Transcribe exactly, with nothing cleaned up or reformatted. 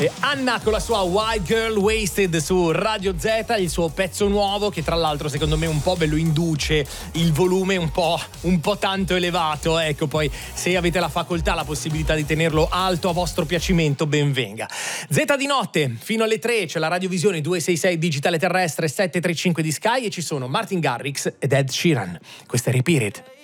E Anna con la sua Wild Girl Wasted su Radio Z, il suo pezzo nuovo che tra l'altro secondo me un po' ve lo induce il volume un po', un po' tanto elevato, ecco, poi se avete la facoltà, la possibilità di tenerlo alto a vostro piacimento, ben venga. Z di notte fino alle tre c'è la radiovisione duecentosessantasei digitale terrestre, settecentotrentacinque di Sky e ci sono Martin Garrix ed Ed Sheeran. Questa è Repeat It.